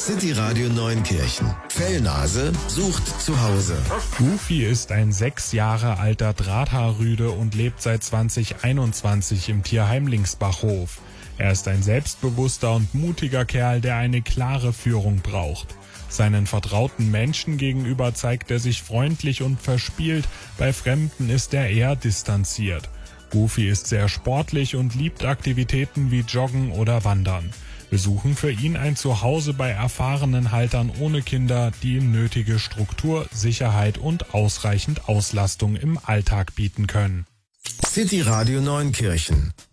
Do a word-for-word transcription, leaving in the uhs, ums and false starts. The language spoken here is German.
City Radio Neunkirchen. Fellnase sucht zu Hause. Goofy ist ein sechs Jahre alter Drahthaarrüde und lebt seit zwanzig einundzwanzig im Tierheim Linksbachhof. Er ist ein selbstbewusster und mutiger Kerl, der eine klare Führung braucht. Seinen vertrauten Menschen gegenüber zeigt er sich freundlich und verspielt, bei Fremden ist er eher distanziert. Goofy ist sehr sportlich und liebt Aktivitäten wie Joggen oder Wandern. Wir suchen für ihn ein Zuhause bei erfahrenen Haltern ohne Kinder, die ihm nötige Struktur, Sicherheit und ausreichend Auslastung im Alltag bieten können. City Radio Neunkirchen.